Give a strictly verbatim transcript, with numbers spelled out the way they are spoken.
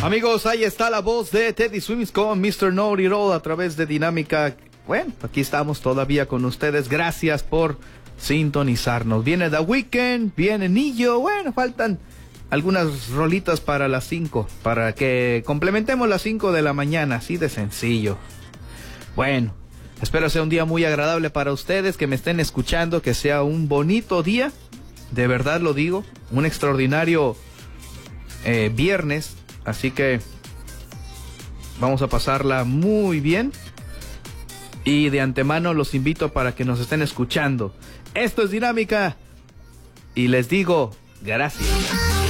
Amigos, ahí está la voz de Teddy Swims con mister Know It All a través de Dinámica. Bueno, aquí estamos todavía con ustedes. Gracias por sintonizarnos. Viene The Weeknd, viene Nillo. Bueno, faltan algunas rolitas para las cinco, para que complementemos las cinco de la mañana, así de sencillo. Bueno, espero sea un día muy agradable para ustedes, que me estén escuchando, que sea un bonito día, de verdad lo digo, un extraordinario eh, viernes, así que vamos a pasarla muy bien y de antemano los invito para que nos estén escuchando. Esto es Dinámica y les digo gracias.